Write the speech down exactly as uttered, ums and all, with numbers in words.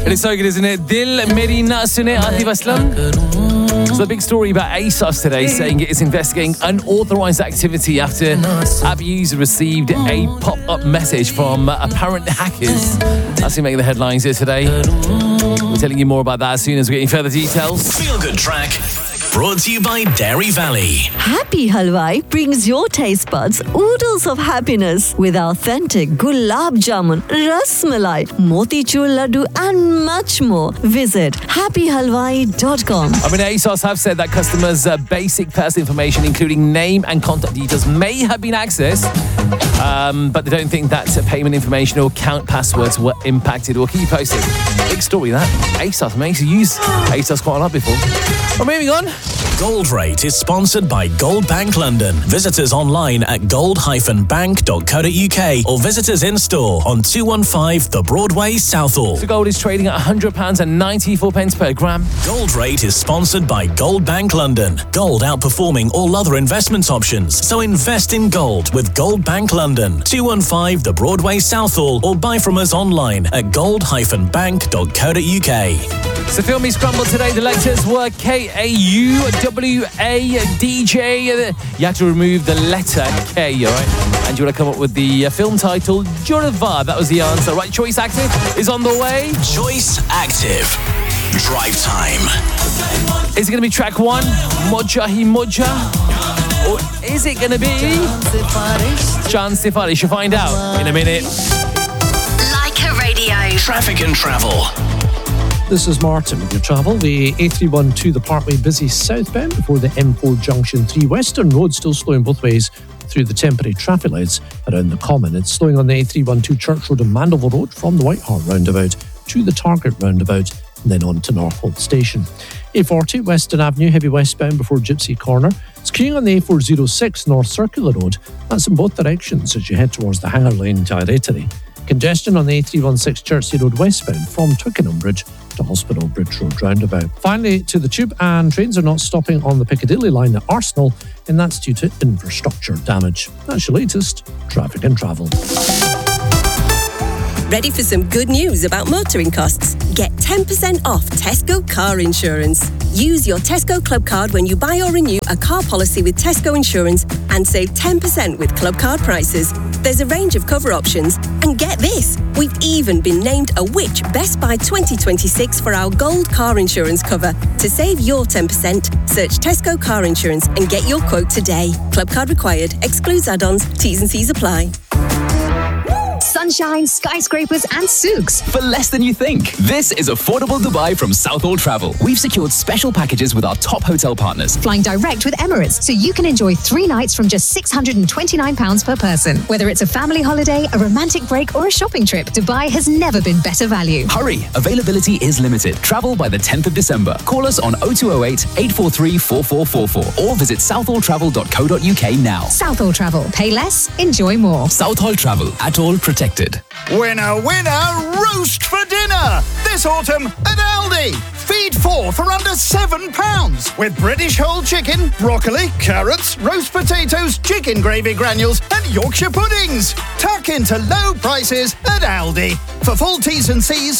It is so good, isn't it? Dil Meri Na Sune, Atif Aslam. So a big story about ASOS today saying it is investigating unauthorized activity after app user received a pop-up message from apparent hackers. That's who making the headlines here today. We're telling you more about that as soon as we get any further details. Feel Good Track, brought to you by Dairy Valley. Happy Halwai brings your taste buds oodles of happiness with authentic gulab jamun, ras malai, motichur laddu and much more. Visit happy halwai dot com. I mean, ASOS have said that customers' uh, basic personal information, including name and contact details, may have been accessed, um, but they don't think that uh, payment information or account passwords were impacted. We'll keep you posted. Big story that. ASOS makes you use ASOS quite a lot before. Well, moving on. Gold Rate is sponsored by Gold Bank London. Visit us online at gold dash bank dot co dot uk or visit us in store on two one five The Broadway, Southall. So gold is trading at one hundred pounds ninety-four per gram. Gold Rate is sponsored by Gold Bank London. Gold outperforming all other investment options. So invest in gold with Gold Bank London. two one five The Broadway, Southall, or buy from us online at gold dash bank dot co dot uk. So film me scrambled today. The letters were K A U W A D J. You had to remove the letter K, all right? And you want to come up with the uh, film title, Juravar. That was the answer. Right, Choice Active is on the way. Choice Active. Drive time. Is it going to be track one, Moja Hi Moja? Or is it going to be Chan Sifarish? You'll find out in a minute. Like a Radio. Traffic and travel. This is Martin with your travel. The A three twelve The Parkway busy southbound before the M four Junction three Western Road, still slowing both ways through the temporary traffic lights around the Common. It's slowing on the A three twelve Church Road and Mandeville Road from the White Hart roundabout to the Target roundabout and then on to Northolt Station. A forty Western Avenue, heavy westbound before Gypsy Corner. It's queuing on the A four oh six North Circular Road. That's in both directions as you head towards the Hanger Lane to Iretary. Congestion on the A three sixteen Chertsey Road westbound from Twickenham Bridge to Hospital Bridge Road roundabout. Finally, to the Tube, and trains are not stopping on the Piccadilly line at Arsenal, and that's due to infrastructure damage. That's your latest traffic and travel. Ready for some good news about motoring costs? Get ten percent off Tesco car insurance. Use your Tesco Club card when you buy or renew a car policy with Tesco Insurance and save ten percent with Club card prices. There's a range of cover options. And get this, we've even been named a Which Best Buy twenty twenty-six for our gold car insurance cover. To save your ten percent, search Tesco Car Insurance and get your quote today. Club card required. Excludes add-ons. T's and C's apply. Sunshine, skyscrapers and souks. For less than you think. This is Affordable Dubai from Southall Travel. We've secured special packages with our top hotel partners. Flying direct with Emirates, so you can enjoy three nights from just six hundred twenty-nine pounds per person. Whether it's a family holiday, a romantic break or a shopping trip, Dubai has never been better value. Hurry, availability is limited. Travel by the tenth of December. Call us on oh two oh eight, eight four three, four four four four or visit southall travel dot co dot uk now. Southall Travel. Pay less, enjoy more. Southall Travel. At all protected. Winner, winner, roast for dinner! This autumn at Aldi. Feed four for under seven pounds with British whole chicken, broccoli, carrots, roast potatoes, chicken gravy granules and Yorkshire puddings. Tuck into low prices at Aldi. For full T's and C's,